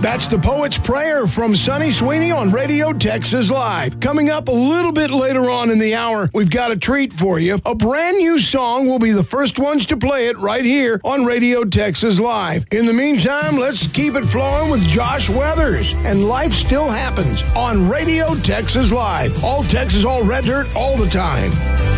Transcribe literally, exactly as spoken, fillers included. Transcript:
That's The Poet's Prayer from Sonny Sweeney on Radio Texas Live. Coming up a little bit later on in the hour, we've got a treat for you. A brand new song. We'll be the first ones to play it right here on Radio Texas Live. In the meantime, let's keep it flowing with Josh Weathers and Life Still Happens on Radio Texas Live. All Texas, all Red Dirt, all the time.